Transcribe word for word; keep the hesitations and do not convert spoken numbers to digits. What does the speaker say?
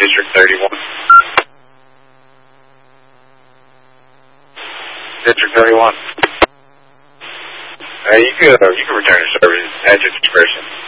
District thirty-one. District thirty-one. Uh, you can, uh, you can return to service at your discretion.